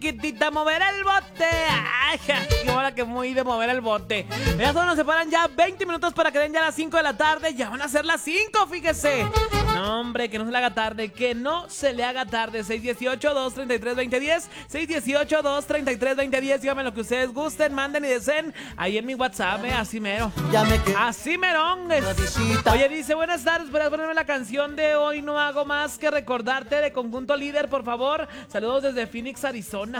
Quitita, mover el bote. Ay, qué hora que muy de mover el bote. Ya solo nos separan ya 20 minutos para que den ya las 5 de la tarde. Ya van a ser las 5, fíjese. No, hombre, que no se le haga tarde. Que no se le haga tarde. 618-233-2010. 618-233-2010. Díganme lo que ustedes gusten, manden y deseen. Ahí en mi WhatsApp, así mero. Así merón. Oye, dice, buenas tardes. ¿Puedes ponerme la canción de Hoy No Hago Más Que Recordarte de Conjunto Líder, por favor? Saludos desde Phoenix, Arizona.